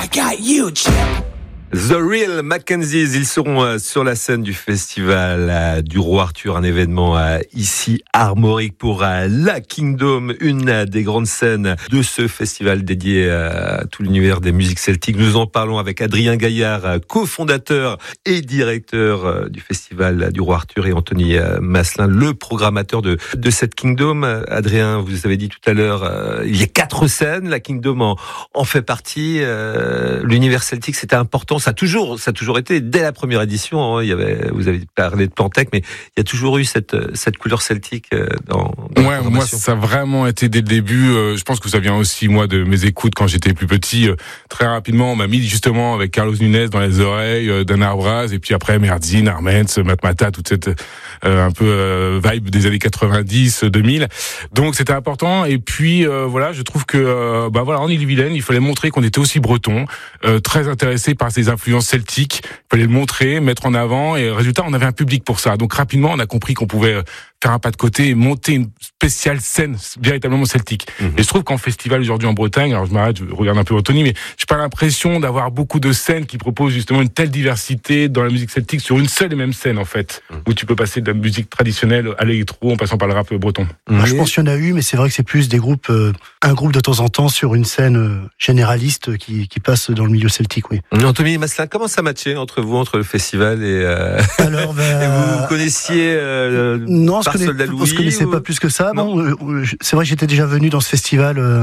got you, Chip. The Real Mackenzies, ils seront sur la scène du festival du Roi Arthur, un événement ici Armorique pour la Kingdom, une des grandes scènes de ce festival dédié à tout l'univers des musiques celtiques. Nous en parlons avec Adrien Gaillard, cofondateur et directeur du festival du Roi Arthur, et Anthony Masselin, le programmateur de cette Kingdom. Adrien, vous avez dit tout à l'heure, il y a 4 scènes, la Kingdom en fait partie. L'univers celtique, c'était important. Ça a toujours été, dès la première édition, hein, vous avez parlé de Plantec, mais il y a toujours eu cette couleur celtique dans la moi, ça a vraiment été dès le début. Je pense que ça vient aussi, moi, de mes écoutes quand j'étais plus petit. Très rapidement, on m'a mis justement avec Carlos Nunes dans les oreilles, Dan Arbraz, et puis après Merdine, Armens, Matmata, toute cette un peu vibe des années 90, 2000. Donc c'était important. Et puis voilà, je trouve que en Ille-et-Vilaine, il fallait montrer qu'on était aussi breton, très intéressé par ces influences celtiques. Il fallait le montrer, mettre en avant, et résultat, on avait un public pour ça. Donc rapidement, on a compris qu'on pouvait faire un pas de côté et monter une spéciale scène véritablement celtique. Et je trouve qu'en festival aujourd'hui en Bretagne, alors je m'arrête, je regarde un peu Anthony, mais j'ai pas l'impression d'avoir beaucoup de scènes qui proposent justement une telle diversité dans la musique celtique sur une seule et même scène, en fait, où tu peux passer de la musique traditionnelle à l'électro en passant par le rap breton. Je pense qu'il y en a eu, mais c'est vrai que c'est plus des groupes, un groupe de temps en temps sur une scène généraliste qui passe dans le milieu celtique, oui. Anthony Masselin, comment ça matchait entre le festival et alors, et vous connaissiez non, par Soldat Louis, on se connaissait pas plus que ça. Bon, c'est vrai que j'étais déjà venu dans ce festival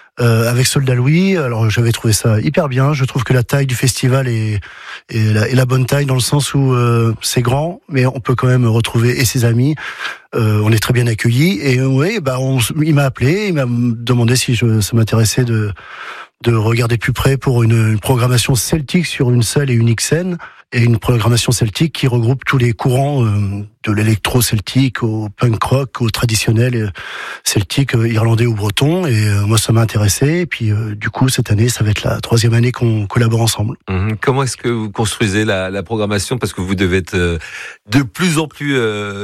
avec Soldat Louis. Alors j'avais trouvé ça hyper bien. Je trouve que la taille du festival est la bonne taille, dans le sens où c'est grand, mais on peut quand même retrouver et ses amis. On est très bien accueillis, et il m'a appelé, il m'a demandé si ça m'intéressait de regarder plus près pour une programmation celtique sur une seule et unique scène, et une programmation celtique qui regroupe tous les courants de l'électro celtique au punk rock, au traditionnel celtique irlandais ou breton. Et moi, ça m'a intéressé. Et puis du coup, cette année, ça va être la 3e année qu'on collabore ensemble. Comment est-ce que vous construisez la programmation, parce que vous devez être de plus en plus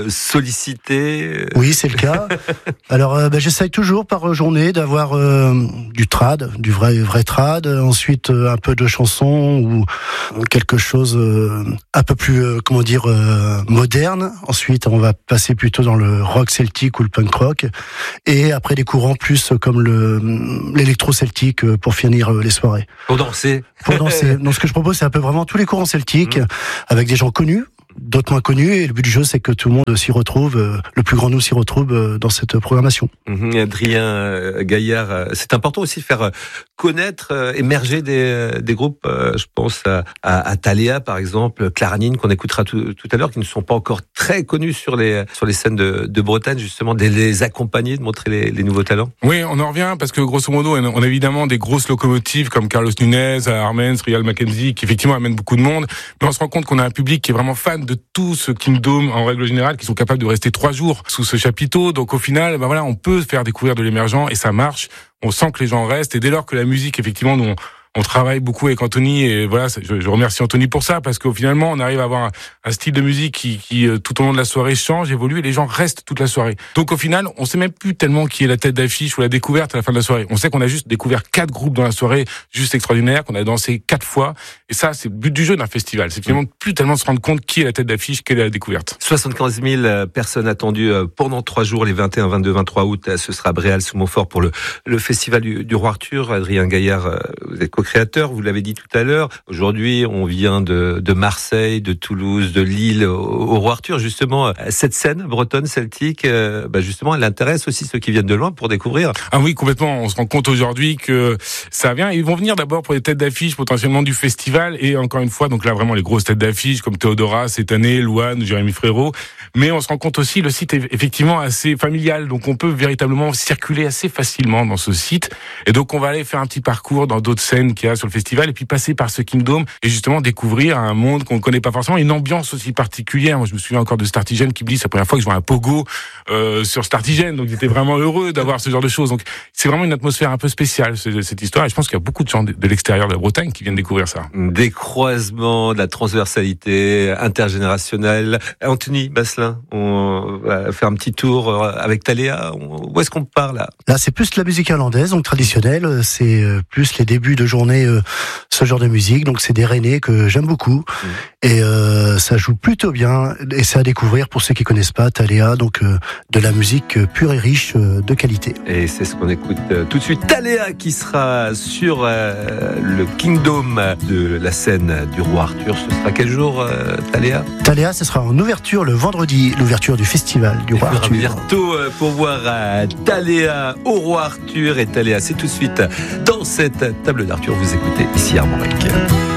sollicité? Oui, c'est le cas. Alors j'essaye toujours par journée d'avoir du trad, du vrai trad, ensuite un peu de chansons ou quelque chose un peu plus moderne. Ensuite, on va passer plutôt dans le rock celtique ou le punk rock, et après des courants plus comme l'électro celtique pour finir les soirées. Pour danser. Donc ce que je propose, c'est un peu vraiment tous les courants celtiques avec des gens connus, d'autres moins connus, et le but du jeu, c'est que tout le monde s'y retrouve, le plus grand nombre s'y retrouve dans cette programmation. Adrien Gaillard, c'est important aussi de faire connaître, émerger des groupes, je pense à Thalia par exemple, Claranine qu'on écoutera tout à l'heure, qui ne sont pas encore très connus sur les scènes de Bretagne, justement, de les accompagner, de montrer les nouveaux talents. Oui, on en revient parce que grosso modo, on a évidemment des grosses locomotives comme Carlos Nunes, Armens, Real Mackenzie, qui effectivement amènent beaucoup de monde, mais on se rend compte qu'on a un public qui est vraiment fan de tout ce Kingdom en règle générale, qui sont capables de rester 3 jours sous ce chapiteau. Donc au final, on peut faire découvrir de l'émergent, et ça marche. On sent que les gens restent, et dès lors que la musique, effectivement, nous on travaille beaucoup avec Anthony, et voilà, je remercie Anthony pour ça, parce qu'au finalement, on arrive à avoir un style de musique qui tout au long de la soirée change, évolue, et les gens restent toute la soirée. Donc au final, on sait même plus tellement qui est la tête d'affiche ou la découverte à la fin de la soirée. On sait qu'on a juste découvert 4 groupes dans la soirée, juste extraordinaire, qu'on a dansé 4 fois, et ça, c'est le but du jeu d'un festival. C'est finalement plus tellement se rendre compte qui est la tête d'affiche, quelle est la découverte. 75 000 personnes attendues pendant 3 jours, les 21, 22, 23 août. Ce sera à Bréal sous Montfort pour le festival du Roi Arthur. Adrien Gaillard, vous êtes co-créateur, vous l'avez dit tout à l'heure. Aujourd'hui, on vient de Marseille, de Toulouse, de Lille au Roi Arthur. Justement, cette scène bretonne celtique, justement, elle intéresse aussi ceux qui viennent de loin pour découvrir. Ah oui, complètement. On se rend compte aujourd'hui que ça vient. Ils vont venir d'abord pour les têtes d'affiche potentiellement du festival, et encore une fois, donc là vraiment les grosses têtes d'affiche comme Théodora cette année, Louane, Jérémy Frérot. Mais on se rend compte aussi, le site est effectivement assez familial, donc on peut véritablement circuler assez facilement dans ce site. Et donc on va aller faire un petit parcours dans d'autres scènes qu'il y a sur le festival, et puis passer par ce Kingdom et justement découvrir un monde qu'on ne connaît pas forcément, une ambiance aussi particulière. Moi, je me souviens encore de Startigène qui me dit c'est la première fois que je vois un pogo sur Startigène, donc j'étais vraiment heureux d'avoir ce genre de choses. Donc c'est vraiment une atmosphère un peu spéciale cette histoire, et je pense qu'il y a beaucoup de gens de l'extérieur de la Bretagne qui viennent découvrir ça. Des croisements, de la transversalité intergénérationnelle. Anthony Masselin, on va faire un petit tour avec Thalia. Où est-ce qu'on part là ? Là, c'est plus la musique irlandaise, donc traditionnelle. C'est plus les débuts début de journée ce genre de musique. Donc c'est des Rennais que j'aime beaucoup et ça joue plutôt bien et c'est à découvrir pour ceux qui connaissent pas. Thaléa, donc de la musique pure et riche de qualité. Et c'est ce qu'on écoute tout de suite. Thaléa qui sera sur le Kingdom de la scène du Roi Arthur. Ce sera quel jour, Thaléa ? Thaléa, ce sera en ouverture le vendredi, l'ouverture du festival du Roi Arthur. Bientôt pour voir Thaléa au Roi Arthur. Et Thaléa, c'est tout de suite dans cette table d'Arthur. Vous écoutez ici Armorique.